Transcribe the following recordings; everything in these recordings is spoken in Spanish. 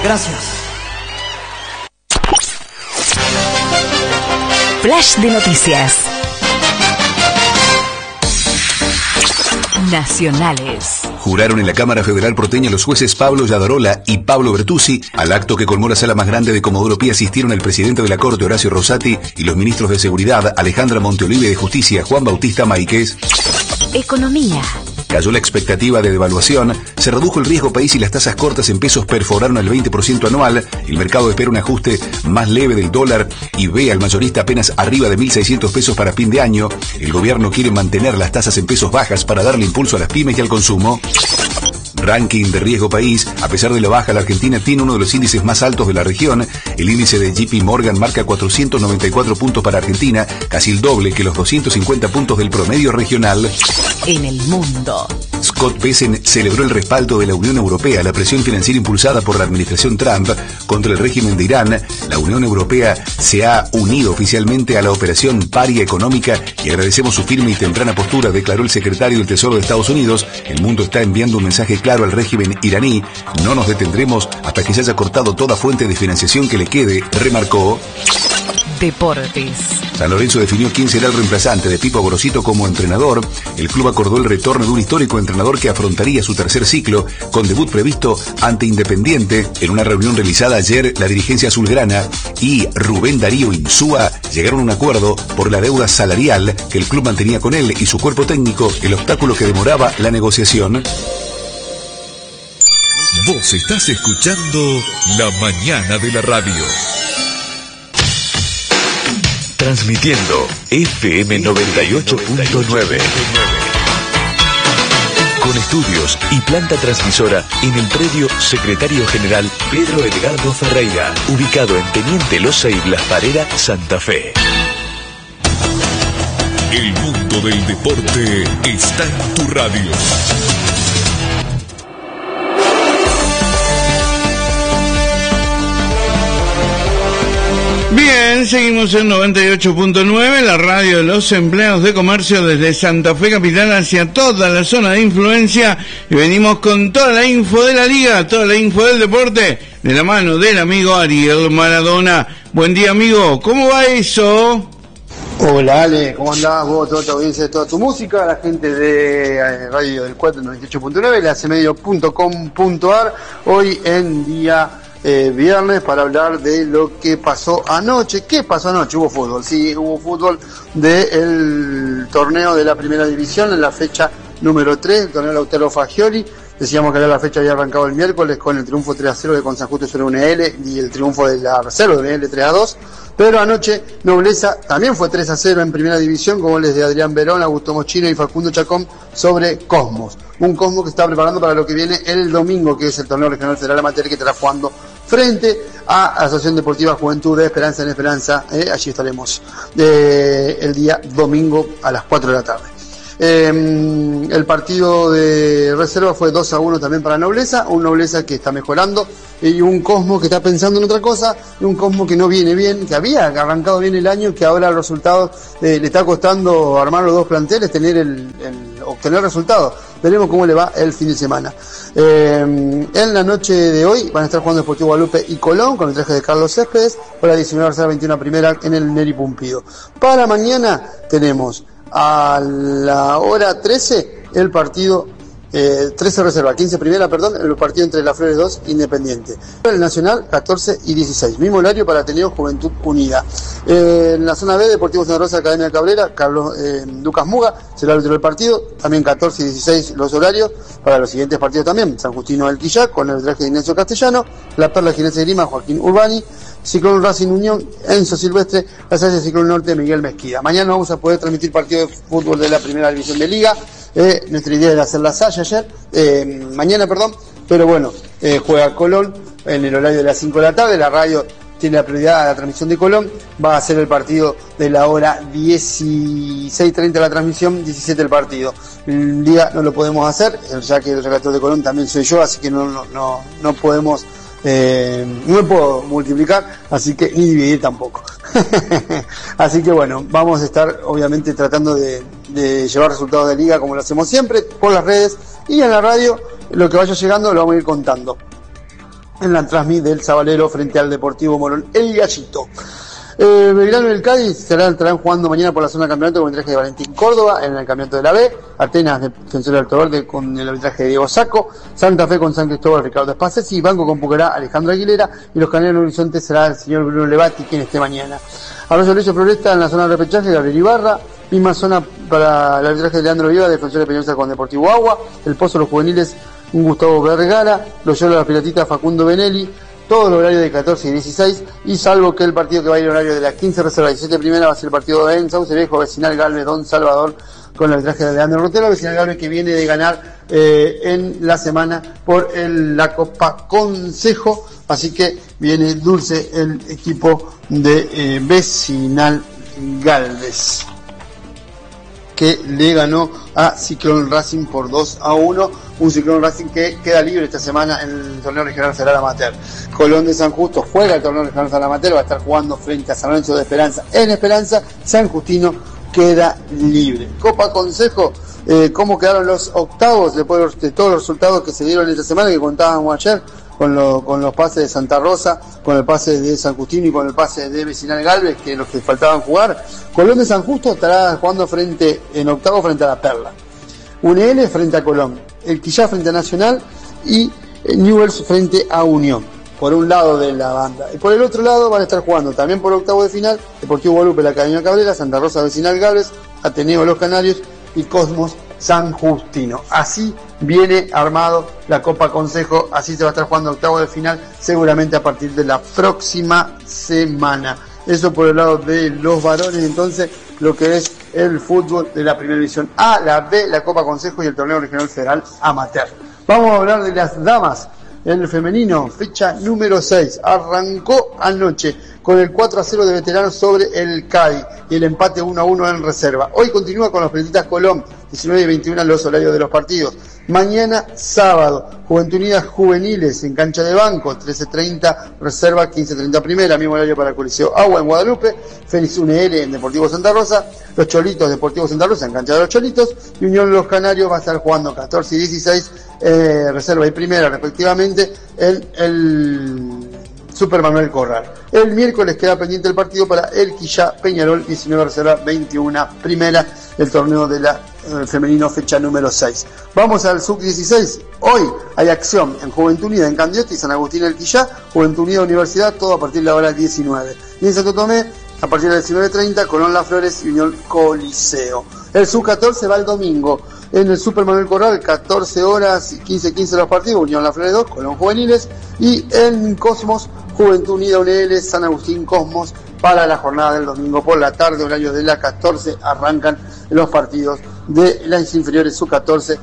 Gracias. Flash de noticias. Nacionales. Juraron en la Cámara Federal porteña los jueces Pablo Yadarola y Pablo Bertuzzi. Al acto que colmó la sala más grande de Comodoro Pi asistieron el presidente de la Corte, Horacio Rosati, y los ministros de Seguridad, Alejandra Monteolive, de Justicia, Juan Bautista Máiquez. Economía. Cayó la expectativa de devaluación, se redujo el riesgo país y las tasas cortas en pesos perforaron el 20% anual. El mercado espera un ajuste más leve del dólar y ve al mayorista apenas arriba de 1.600 pesos para fin de año. El gobierno quiere mantener las tasas en pesos bajas para darle impulso a las pymes y al consumo. Ranking de riesgo país. A pesar de la baja, la Argentina tiene uno de los índices más altos de la región. El índice de JP Morgan marca 494 puntos para Argentina, casi el doble que los 250 puntos del promedio regional. En el mundo. Scott Bessent celebró el respaldo de la Unión Europea a la presión financiera impulsada por la administración Trump contra el régimen de Irán. La Unión Europea se ha unido oficialmente a la operación Paria Económica y agradecemos su firme y temprana postura, declaró el secretario del Tesoro de Estados Unidos. El mundo está enviando un mensaje claro al régimen iraní. No nos detendremos hasta que se haya cortado toda fuente de financiación que le quede, remarcó. Deportes. San Lorenzo definió quién será el reemplazante de Pipo Gorosito como entrenador. El club acordó el retorno de un histórico entrenador que afrontaría su tercer ciclo, con debut previsto ante Independiente. En una reunión realizada ayer, la dirigencia azulgrana y Rubén Darío Insúa llegaron a un acuerdo por la deuda salarial que el club mantenía con él y su cuerpo técnico, el obstáculo que demoraba la negociación. Vos estás escuchando La Mañana de la Radio. Transmitiendo FM 98.9. Con estudios y planta transmisora en el predio Secretario General Pedro Edgardo Ferreira, ubicado en Teniente Loza y Blas Parera, Santa Fe. El mundo del deporte está en tu radio. Bien, seguimos en 98.9, la radio de los empleados de comercio desde Santa Fe Capital hacia toda la zona de influencia, y venimos con toda la info de la liga, toda la info del deporte, de la mano del amigo Ariel Maradona. Buen día, amigo, ¿cómo va eso? Hola Ale, ¿cómo andás vos, toda tu audiencia, toda tu música, la gente de Radio del 498.9, la acmedio.com.ar, hoy en día viernes para hablar de lo que pasó anoche. ¿Qué pasó anoche? Hubo fútbol, sí, hubo fútbol del torneo de la primera división en la fecha número 3, el torneo Lautaro Fagioli. Decíamos que la fecha había arrancado el miércoles con el triunfo 3-0 de Con San Justo sobre UNL y el triunfo de la reserva de UNL 3-2. Pero anoche Nobleza también fue 3-0 en primera división, con goles de Adrián Verón, Augusto Moschino y Facundo Chacón sobre Cosmos. Un Cosmos que está preparando para lo que viene el domingo, que es el torneo regional federal amateur, que estará jugando frente a Asociación Deportiva Juventud de Esperanza en Esperanza. Allí estaremos el día domingo a las 4 de la tarde. El partido de reserva fue 2-1 también para Nobleza, un Nobleza que está mejorando y un Cosmos que está pensando en otra cosa, y un Cosmos que no viene bien, que había arrancado bien el año, que ahora los resultados le está costando armar los dos planteles, obtener resultados. Veremos cómo le va el fin de semana. En la noche de hoy van a estar jugando Deportivo Guadalupe y Colón con el traje de Carlos Céspedes por la 19-21 primera en el Neri Pumpido. Para mañana tenemos a la hora 13 el partido 13 reserva, 15 primera, el partido entre La Flores 2 Independiente. El Nacional 14 y 16, mismo horario para Ateneo Juventud Unida. En la zona B, Deportivo Santa Rosa, Academia Cabrera, Lucas Muga será el árbitro del partido, también 14 y 16 los horarios para los siguientes partidos también. San Justino del Quillac con el arbitraje de Ignacio Castellano, La Perla Ginés de Grima, Joaquín Urbani, Ciclón Racing Unión, Enzo Silvestre, la Salle Ciclón Norte, Miguel Mezquida. Mañana vamos a poder transmitir partidos de fútbol de la primera división de Liga. Nuestra idea era hacer la Salle mañana, pero bueno, juega Colón en el horario de las 5 de la tarde. La radio tiene la prioridad a la transmisión de Colón. Va a ser el partido de la hora 16:30 la transmisión, 17 el partido. Liga no lo podemos hacer, ya que el relator de Colón también soy yo, así que no podemos. No me puedo multiplicar, así que ni dividir tampoco. Así que bueno, vamos a estar obviamente tratando de llevar resultados de liga como lo hacemos siempre, por las redes y en la radio. Lo que vaya llegando lo vamos a ir contando. en la transmisión del Sabalero frente al Deportivo Morón, el Gallito. Belgrano y el Cádiz estarán jugando mañana por la zona de campeonato con el arbitraje de Valentín Córdoba en el campeonato de la B, Atenas Defensor del Alto Verde con el arbitraje de Diego Sacco, Santa Fe con San Cristóbal Ricardo Espacesi, Banco con Pucará Alejandro Aguilera y los Canelos del Horizonte será el señor Bruno Levati quien esté mañana. Arroyo Leche Floresta en la zona de repechaje, Gabriel Ibarra, misma zona para el arbitraje de Leandro Viva, Defensor de Peñosa con Deportivo Agua, el Pozo los Juveniles un Gustavo Vergara, los Yolos las Piratitas Facundo Benelli, todo el horario de 14 y 16, y salvo que el partido que va a ir el horario de las 15 reserva y 17 primera va a ser el partido de Sauce Viejo, Vecinal Galvez, Don Salvador, con el arbitraje de Leandro Rotero, Vecinal Galvez que viene de ganar en la semana por la Copa Consejo, así que viene dulce el equipo de Vecinal Galvez, que le ganó a Ciclón Racing por 2-1, un Ciclón Racing que queda libre esta semana en el torneo regional federal amateur. Colón de San Justo juega el torneo regional federal amateur, va a estar jugando frente a San Lorenzo de Esperanza en Esperanza, San Justino queda libre. Copa Consejo, ¿cómo quedaron los octavos después de todos los resultados que se dieron esta semana que contábamos ayer? Con los pases de Santa Rosa, con el pase de San Justino y con el pase de Vecinal Galvez, que los que faltaban jugar. Colón de San Justo estará jugando en octavo frente a La Perla. UNL frente a Colón, el Quillá frente a Nacional y Newell's frente a Unión, por un lado de la banda. Y por el otro lado van a estar jugando también por octavo de final Deportivo Guadalupe, la Academia Cabrera, Santa Rosa Vecinal Galvez, Ateneo Los Canarios y Cosmos San Justino. Así viene armado la Copa Consejo, así se va a estar jugando octavo de final seguramente a partir de la próxima semana. Eso por el lado de los varones, entonces lo que es el fútbol de la primera división A, la B, la Copa Consejo y el torneo regional federal amateur. Vamos a hablar de las damas. El femenino, fecha número 6, arrancó anoche con el 4-0 de veteranos sobre el CAI y el empate 1-1 en reserva. Hoy continúa con los Peletitas Colón, 19 y 21 los horarios de los partidos. Mañana sábado, Juventud Unidas Juveniles en cancha de Banco, 13:30 reserva, 15:30 primera, mismo horario para el Coliseo Agua en Guadalupe, Fénix UNL en Deportivo Santa Rosa, Los Cholitos Deportivo Santa Rosa en cancha de Los Cholitos, y Unión Los Canarios va a estar jugando 14 y 16 reserva y primera respectivamente en el Super Manuel Corral. El miércoles queda pendiente el partido para el Quillá Peñarol, 19 reserva, 21 primera, el torneo de la femenino fecha número 6. Vamos al sub-16. Hoy hay acción en Juventud Unida en Candioti, San Agustín del Quillá, Juventud Unida Universidad, todo a partir de la hora 19. Y en Santo Tomé, a partir de las 19:30, Colón Las Flores y Unión Coliseo. El sub-14 va el domingo. En el Super Manuel Corral, 14 horas y 15:15 los partidos, Unión Las Flores 2, Colón Juveniles, y en Cosmos, Juventud Unida UNL, San Agustín Cosmos, para la jornada del domingo por la tarde, horario de las 14, arrancan los partidos de las inferiores sub-14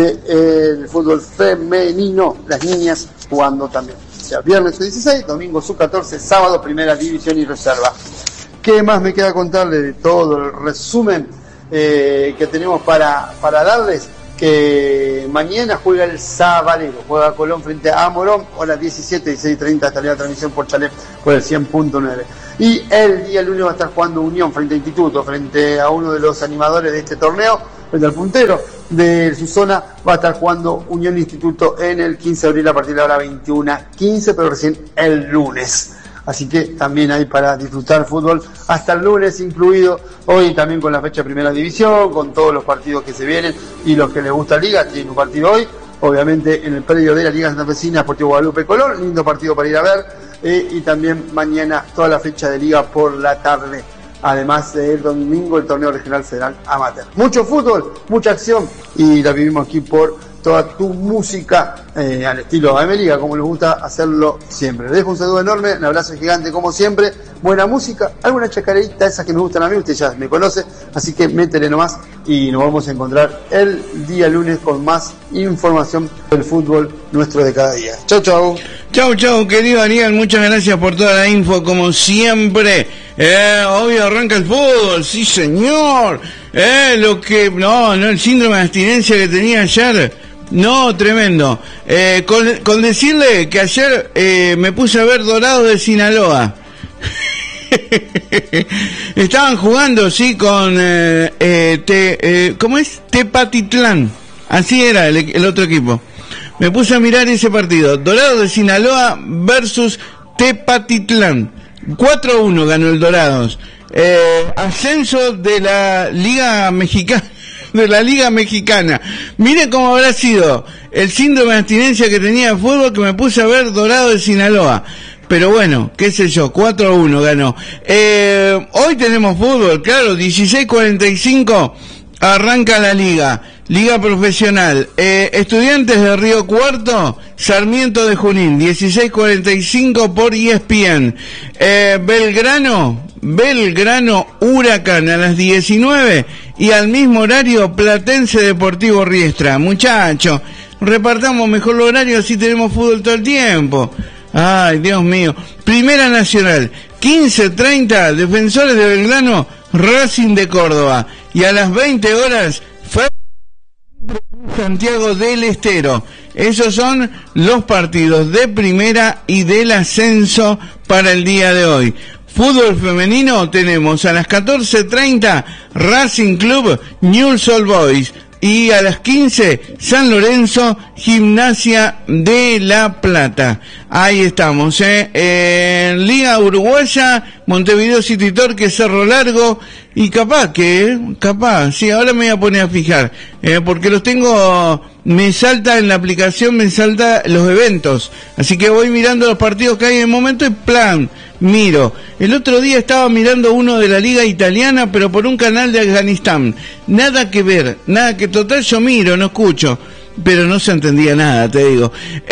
del fútbol femenino, las niñas jugando también. O sea, viernes sub-16, domingo sub-14, sábado primera división y reserva. ¿Qué más me queda contarle de todo el resumen que tenemos para darles? Que mañana juega el Sabalero, juega Colón frente a Morón, horas 17, 16:30 estaría la transmisión por Chalet por el 100.9. Y el día lunes va a estar jugando Unión frente a Instituto, frente a uno de los animadores de este torneo, frente al puntero de su zona, va a estar jugando Unión Instituto en el 15 de abril a partir de la hora 21:15, pero recién el lunes. Así que también hay para disfrutar fútbol hasta el lunes incluido, hoy también con la fecha de primera división, con todos los partidos que se vienen y los que les gusta Liga, tienen un partido hoy, obviamente en el predio de la Liga Santafesina, Deportivo Guadalupe Colón, lindo partido para ir a ver, y también mañana toda la fecha de Liga por la tarde, además del domingo el torneo regional federal amateur. Mucho fútbol, mucha acción y la vivimos aquí por toda tu música al estilo AM Liga, como les gusta hacerlo siempre. Les dejo un saludo enorme, un abrazo gigante como siempre, buena música, alguna chacareita, esas que me gustan a mí, usted ya me conoce, así que métele nomás y nos vamos a encontrar el día lunes con más información del fútbol nuestro de cada día. Chau, chau. Chau, chau, querido Ariel, muchas gracias por toda la info, como siempre. Obvio, arranca el fútbol, sí señor. No, el síndrome de abstinencia que tenía ayer. No, tremendo. Con decirle que ayer me puse a ver Dorado de Sinaloa. Estaban jugando, sí, con ¿cómo es? Tepatitlán. Así era el otro equipo. me puse a mirar ese partido. Dorados de Sinaloa versus Tepatitlán. 4-1 ganó el Dorados. Ascenso de la Liga Mexicana. Mire cómo habrá sido el síndrome de abstinencia que tenía de fútbol, que me puse a ver Dorado de Sinaloa. Pero bueno, qué sé yo, 4-1 ganó. Hoy tenemos fútbol, claro, 16:45 arranca la Liga Profesional. Estudiantes de Río Cuarto, Sarmiento de Junín, 16:45 por ESPN. Belgrano Huracán a las 19 y al mismo horario Platense Deportivo Riestra. Muchachos, repartamos mejor el horario, así tenemos fútbol todo el tiempo. Ay, Dios mío. Primera Nacional, 15:30, Defensores de Belgrano, Racing de Córdoba. Y a las 20 horas, Santiago del Estero. Esos son los partidos de primera y del ascenso para el día de hoy. Fútbol femenino tenemos a las 14:30 Racing Club Newell's Old Boys y a las 15 San Lorenzo Gimnasia de La Plata. Ahí estamos, en Liga Uruguaya, Montevideo City Torque, Cerro Largo y capaz, sí, ahora me voy a poner a fijar, porque los tengo, me salta en la aplicación, me salta los eventos, así que voy mirando los partidos que hay en el momento y plan, miro. El otro día estaba mirando uno de la Liga Italiana, pero por un canal de Afganistán, nada que ver, nada que total yo miro, no escucho, pero no se entendía nada, te digo.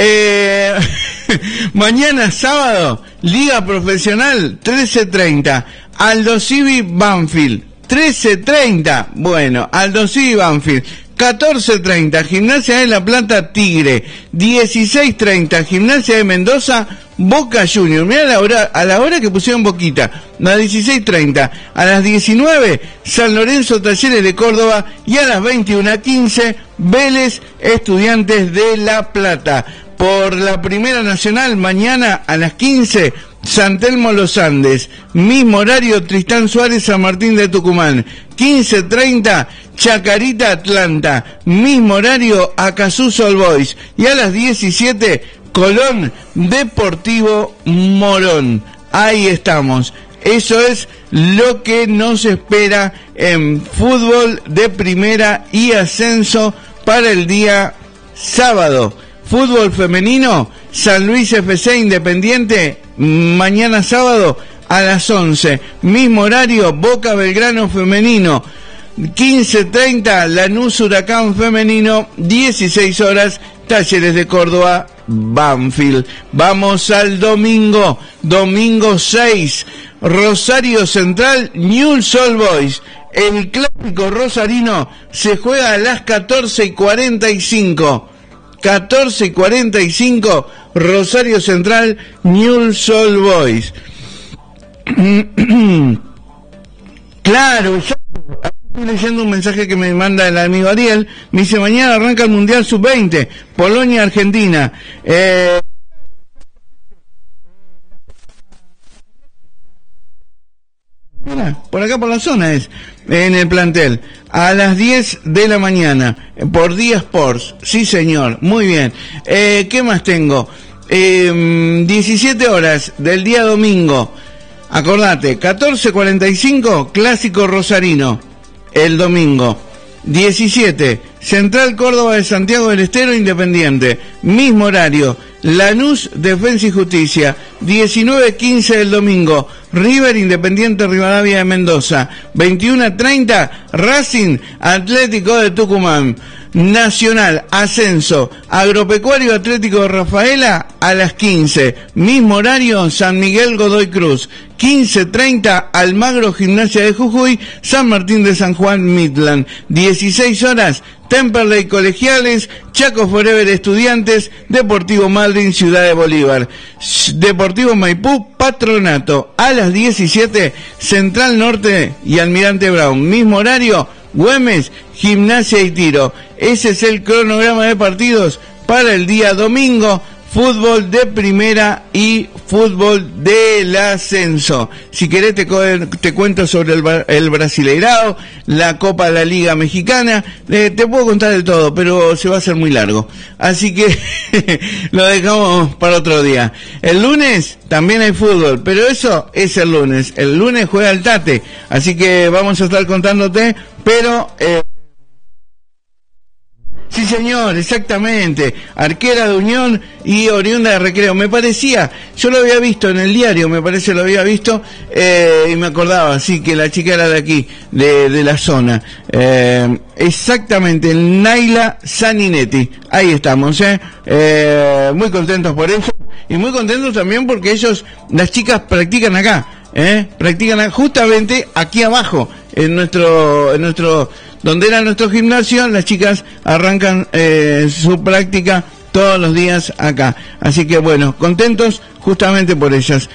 Mañana sábado, Liga Profesional, 13:30, Aldo Civi Banfield, 13:30, bueno, Aldo Civi Banfield. 14:30, Gimnasia de La Plata Tigre. 16:30, Gimnasia de Mendoza Boca Junior. Mirá a la hora que pusieron Boquita. A las 16:30. A las 19, San Lorenzo Talleres de Córdoba. Y a las 21:15, Vélez Estudiantes de La Plata. Por la Primera Nacional, mañana a las 15, San Telmo Los Andes. Mismo horario, Tristán Suárez San Martín de Tucumán. 15:30, Chacarita Atlanta. Mismo horario, Acasús All Boys. Y a las 17, Colón Deportivo Morón. Ahí estamos. Eso es lo que nos espera en fútbol de primera y ascenso para el día sábado. Fútbol femenino, San Luis FC Independiente, mañana sábado a las 11. Mismo horario, Boca Belgrano femenino. 15:30, Lanús Huracán femenino. 16 horas, Talleres de Córdoba, Banfield. Vamos al domingo. Domingo 6, Rosario Central, Newell's Old Boys. El clásico rosarino se juega a las 14:45. 14:45, Rosario Central, Newell's Old Boys. Claro, estoy leyendo un mensaje que me manda el amigo Ariel. Me dice, mañana arranca el Mundial Sub-20, Polonia, Argentina. Mira, por acá por la zona es, en el plantel, a las 10 de la mañana, por Día Sports, sí señor, muy bien. ¿Qué más tengo? 17 horas del día domingo, acordate, 14:45, Clásico Rosarino, el domingo. 17, Central Córdoba de Santiago del Estero Independiente, mismo horario, Lanús Defensa y Justicia. 19:15 del domingo, River Independiente Rivadavia de Mendoza. 21:30, Racing Atlético de Tucumán. Nacional, Ascenso, Agropecuario Atlético de Rafaela a las 15. Mismo horario, San Miguel Godoy Cruz. 15:30, Almagro Gimnasia de Jujuy, San Martín de San Juan Midland. 16 horas, Temperley Colegiales, Chaco Forever Estudiantes, Deportivo Madryn Ciudad de Bolívar. Deportivo Maipú Patronato. A las 17, Central Norte y Almirante Brown. Mismo horario, Güemes, Gimnasia y Tiro. Ese es el cronograma de partidos para el día domingo. fútbol de primera y fútbol del ascenso. Si querés te cuento sobre el Brasileirao, la Copa de la Liga Mexicana, te puedo contar de todo, pero se va a hacer muy largo. Así que lo dejamos para otro día. El lunes también hay fútbol, pero eso es el lunes. El lunes juega el Tate, así que vamos a estar contándote, pero... Sí, señor, exactamente. Arquera de Unión y oriunda de Recreo. Me parecía, yo lo había visto en el diario, me parece lo había visto, y me acordaba, sí, que la chica era de aquí, de la zona. Exactamente, el Naila Saninetti. Ahí estamos, muy contentos por eso. Y muy contentos también porque las chicas practican acá, practican justamente aquí abajo, en nuestro donde era nuestro gimnasio. Las chicas arrancan su práctica todos los días acá. Así que bueno, contentos justamente por ellas.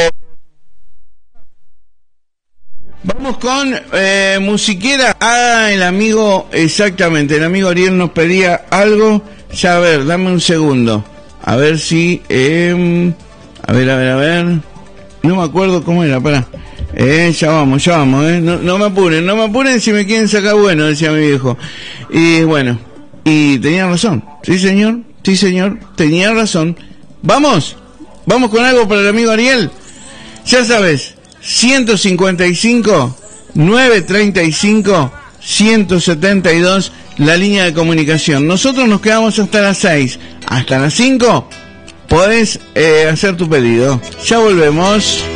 Vamos con musiquera. El amigo Ariel nos pedía algo. Ya, a ver, dame un segundo. A ver si... a ver. No me acuerdo cómo era, pará. Ya vamos, no me apuren si me quieren sacar bueno, decía mi viejo. Y bueno, y tenía razón, sí señor, tenía razón. Vamos con algo para el amigo Ariel. Ya sabes, 155 935 172, la línea de comunicación. Nosotros nos quedamos hasta las 6, hasta las 5 podés hacer tu pedido. Ya volvemos.